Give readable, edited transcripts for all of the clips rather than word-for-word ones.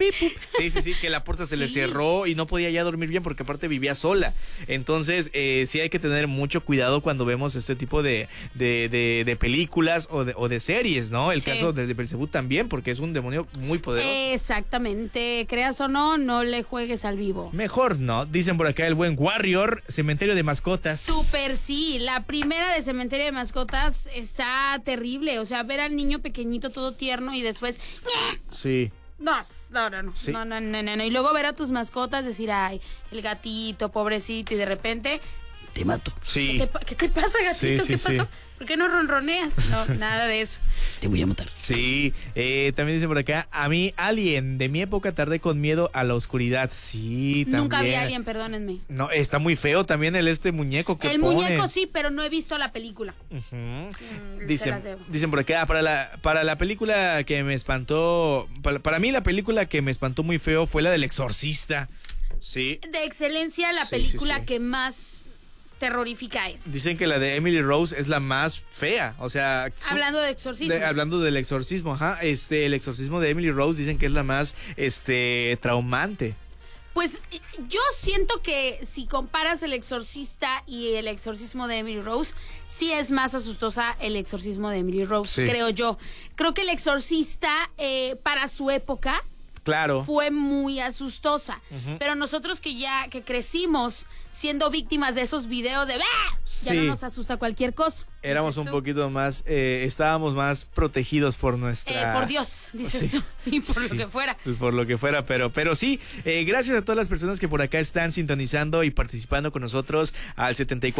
Sí, que la puerta se le cerró y no podía ya dormir bien porque aparte vivía sola. Entonces, sí hay que tener mucho cuidado cuando vemos este tipo de películas o de series, ¿no? El caso de Belcebú también, porque es un demonio muy poderoso. Exactamente, creas o no, no le juegues al vivo. Mejor no, dicen por acá el buen Warrior, Cementerio de Mascotas. Súper sí, la primera de Cementerio de Mascotas está terrible, o sea, ver al niño pequeñito todo tierno y después... Sí. No, ¿Sí? no. Y luego ver a tus mascotas decir, ay, el gatito, pobrecito, y de repente... Te mato. Sí. ¿Qué te pasa, gatito? Sí, ¿Qué pasó? ¿Por qué no ronroneas? No, nada de eso. Te voy a matar. Sí, también dice por acá, a mí Alien, de mi época tardé con miedo a la oscuridad. Sí, también. Nunca vi Alien, perdónenme. No, está muy feo también este muñeco que el pone. muñeco sí, pero no he visto la película. Dicen por acá, para la película que me espantó, para mí la película que me espantó muy feo fue la del Exorcista. Sí. De excelencia, la película que más terrorífica es. Dicen que la de Emily Rose es la más fea, o sea... Hablando de exorcismos. Hablando del exorcismo, el exorcismo de Emily Rose dicen que es la más, traumante. Pues yo siento que si comparas El Exorcista y El Exorcismo de Emily Rose, sí es más asustosa El Exorcismo de Emily Rose, creo yo. Creo que El Exorcista, para su época... Claro. Fue muy asustosa. Pero nosotros que crecimos siendo víctimas de esos videos de ya no nos asusta cualquier cosa. Éramos un poquito más, estábamos más protegidos por nuestra... por Dios, dices tú, y por lo que fuera. Por lo que fuera, pero sí, gracias a todas las personas que por acá están sintonizando y participando con nosotros al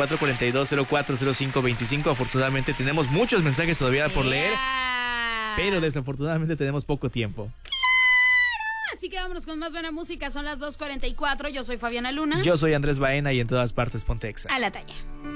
7442040525. Afortunadamente tenemos muchos mensajes todavía por leer, pero desafortunadamente tenemos poco tiempo. Así que vámonos con más buena música. Son las 2:44. Yo soy Fabiana Luna. Yo soy Andrés Baena y en todas partes Pontexa. A la talla.